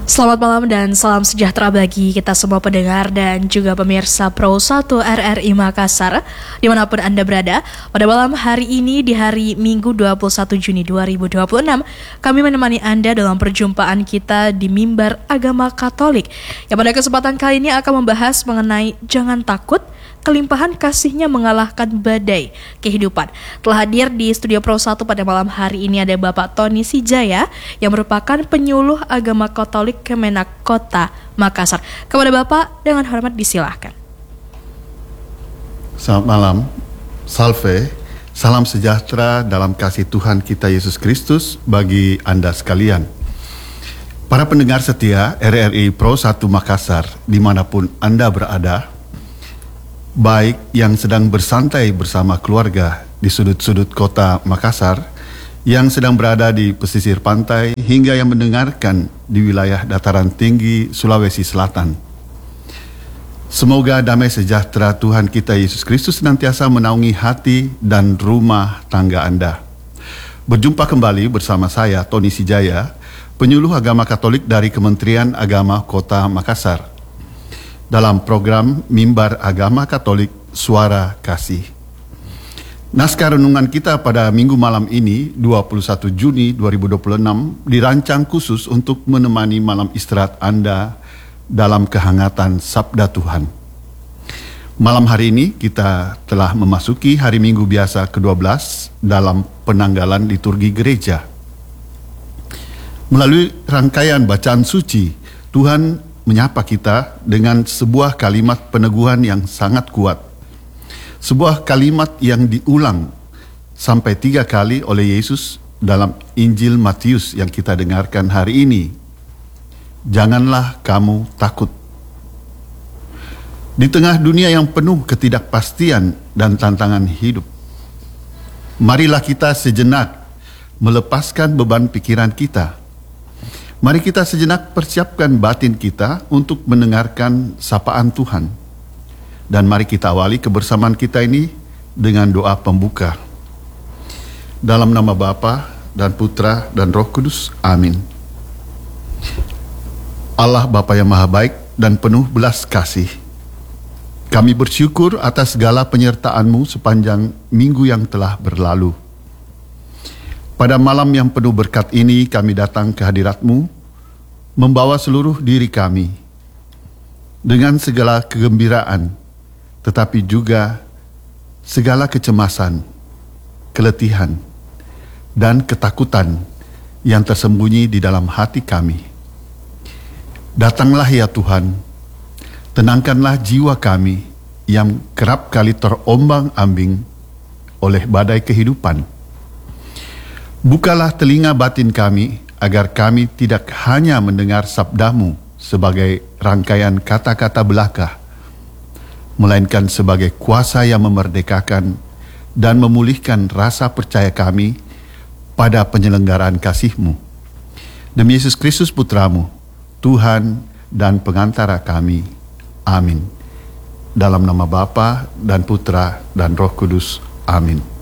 Selamat malam dan salam sejahtera bagi kita semua pendengar dan juga pemirsa Pro 1 RRI Makassar dimanapun Anda berada. Pada malam hari ini di hari Minggu 21 Juni 2026 kami menemani Anda dalam perjumpaan kita di Mimbar Agama Katolik yang pada kesempatan kali ini akan membahas mengenai jangan takut, kelimpahan kasihnya mengalahkan badai kehidupan. Telah hadir di studio Pro 1 pada malam hari ini ada Bapak Tony Sijaya yang merupakan penyuluh agama Katolik Kemenak Kota Makassar. Kepada Bapak dengan hormat disilahkan. Selamat malam, salve, salam sejahtera dalam kasih Tuhan kita Yesus Kristus bagi Anda sekalian. Para pendengar setia RRI Pro 1 Makassar dimanapun Anda berada, baik yang sedang bersantai bersama keluarga di sudut-sudut kota Makassar, yang sedang berada di pesisir pantai, hingga yang mendengarkan di wilayah dataran tinggi Sulawesi Selatan. Semoga damai sejahtera Tuhan kita Yesus Kristus senantiasa menaungi hati dan rumah tangga Anda. Berjumpa kembali bersama saya, Tony Sijaya, penyuluh agama Katolik dari Kementerian Agama Kota Makassar, dalam program Mimbar Agama Katolik Suara Kasih. Naskah renungan kita pada minggu malam ini, 21 Juni 2026, dirancang khusus untuk menemani malam istirahat Anda dalam kehangatan Sabda Tuhan. Malam hari ini kita telah memasuki hari Minggu biasa ke-12 dalam penanggalan liturgi gereja. Melalui rangkaian bacaan suci, Tuhan menyapa kita dengan sebuah kalimat peneguhan yang sangat kuat. Sebuah kalimat yang diulang sampai 3 kali oleh Yesus dalam Injil Matius yang kita dengarkan hari ini. Janganlah kamu takut. Di tengah dunia yang penuh ketidakpastian dan tantangan hidup, marilah kita sejenak melepaskan beban pikiran kita. Mari kita sejenak persiapkan batin kita untuk mendengarkan sapaan Tuhan. Dan mari kita awali kebersamaan kita ini dengan doa pembuka. Dalam nama Bapa dan Putra dan Roh Kudus. Amin. Allah Bapa yang Maha Baik dan penuh belas kasih, kami bersyukur atas segala penyertaan-Mu sepanjang minggu yang telah berlalu. Pada malam yang penuh berkat ini kami datang ke hadirat-Mu, membawa seluruh diri kami dengan segala kegembiraan, tetapi juga segala kecemasan, keletihan, dan ketakutan yang tersembunyi di dalam hati kami. Datanglah ya Tuhan, tenangkanlah jiwa kami yang kerap kali terombang-ambing oleh badai kehidupan. Bukalah telinga batin kami agar kami tidak hanya mendengar sabda-Mu sebagai rangkaian kata-kata belaka, melainkan sebagai kuasa yang memerdekakan dan memulihkan rasa percaya kami pada penyelenggaraan kasih-Mu. Demi Yesus Kristus Putra-Mu, Tuhan dan pengantara kami. Amin. Dalam nama Bapa dan Putra dan Roh Kudus. Amin.